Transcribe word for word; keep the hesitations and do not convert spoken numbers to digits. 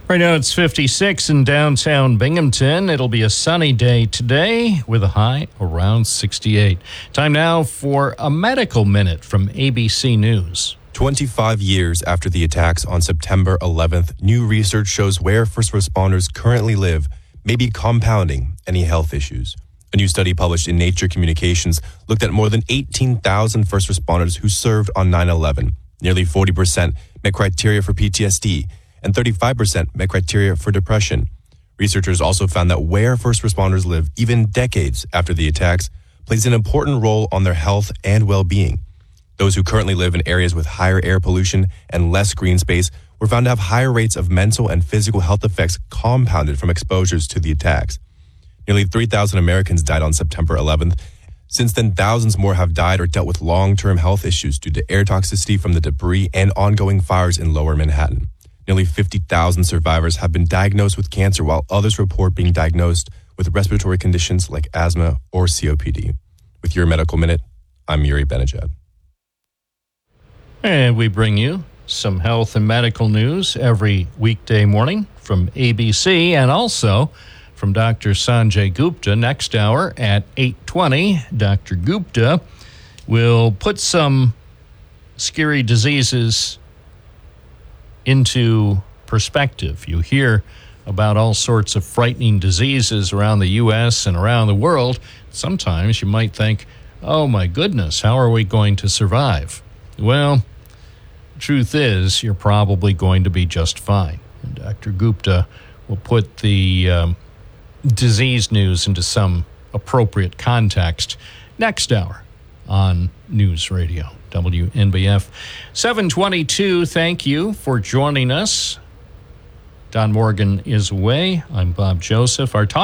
Right now it's fifty-six in downtown Binghamton. It'll be a sunny day today with a high around sixty-eight. Time now for a medical minute from A B C News. twenty-five years after the attacks on September eleventh, new research shows where first responders currently live may be compounding any health issues. A new study published in Nature Communications looked at more than eighteen thousand first responders who served on nine eleven. Nearly forty percent met criteria for P T S D, and thirty-five percent met criteria for depression. Researchers also found that where first responders live, even decades after the attacks, plays an important role on their health and well-being. Those who currently live in areas with higher air pollution and less green space were found to have higher rates of mental and physical health effects compounded from exposures to the attacks. Nearly three thousand Americans died on September eleventh. Since then, thousands more have died or dealt with long-term health issues due to air toxicity from the debris and ongoing fires in Lower Manhattan. Nearly fifty thousand survivors have been diagnosed with cancer, while others report being diagnosed with respiratory conditions like asthma or C O P D. With your Medical Minute, I'm Yuri Benajad. And we bring you some health and medical news every weekday morning from A B C and also from Doctor Sanjay Gupta. Next hour at eight twenty, Doctor Gupta will put some scary diseases into perspective. You hear about all sorts of frightening diseases around the U S and around the world. Sometimes you might think, oh my goodness, how are we going to survive? Well, truth is, you're probably going to be just fine. And Doctor Gupta will put the um, disease news into some appropriate context next hour on News Radio W N B F. seven twenty-two, thank you for joining us. Don Morgan is away. I'm Bob Joseph. Our